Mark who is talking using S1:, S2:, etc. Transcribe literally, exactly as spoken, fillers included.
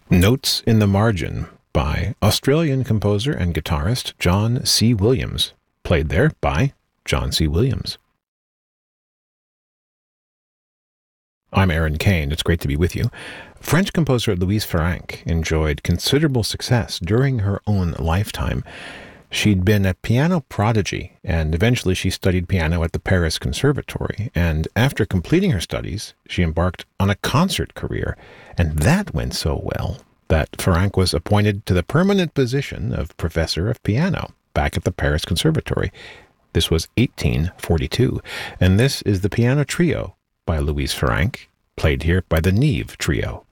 S1: Notes in the Margin by Australian composer and guitarist John C. Williams, played there by John C. Williams. I'm Aaron Kane. It's great to be with you. French composer Louise Farrenc enjoyed considerable success during her own lifetime. She'd been a piano prodigy, and eventually she studied piano at the Paris Conservatory. And after completing her studies, she embarked on a concert career. And that went so well that Farrenc was appointed to the permanent position of professor of piano back at the Paris Conservatory. This was eighteen forty-two. And this is the Piano Trio by Louise Farrenc, played here by the Neve Trio.